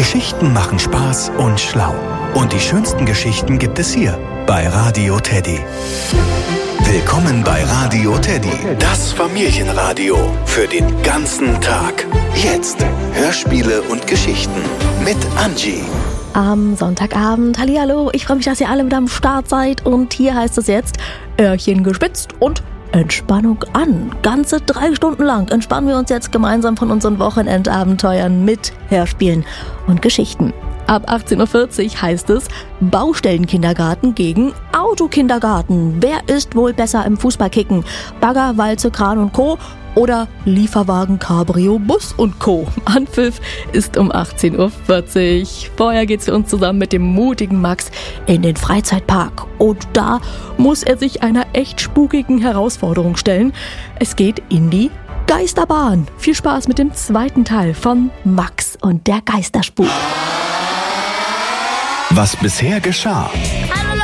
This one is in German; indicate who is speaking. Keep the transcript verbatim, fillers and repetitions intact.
Speaker 1: Geschichten machen Spaß und schlau. Und die schönsten Geschichten gibt es hier bei Radio Teddy. Willkommen bei Radio Teddy, das Familienradio für den ganzen Tag. Jetzt Hörspiele und Geschichten mit Angie.
Speaker 2: Am Sonntagabend, hallihallo, ich freue mich, dass ihr alle wieder am Start seid und hier heißt es jetzt Öhrchen gespitzt und Entspannung an. Ganze drei Stunden lang entspannen wir uns jetzt gemeinsam von unseren Wochenendabenteuern mit Hörspielen und Geschichten. Ab achtzehn Uhr vierzig heißt es Baustellenkindergarten gegen Autokindergarten. Wer ist wohl besser im Fußballkicken? Bagger, Walze, Kran und Co. oder Lieferwagen, Cabrio, Bus und Co. Anpfiff ist um achtzehn Uhr vierzig. Vorher geht's für uns zusammen mit dem mutigen Max in den Freizeitpark. Und da muss er sich einer echt spukigen Herausforderung stellen. Es geht in die Geisterbahn. Viel Spaß mit dem zweiten Teil von Max und der Geisterspuk.
Speaker 1: Was bisher geschah.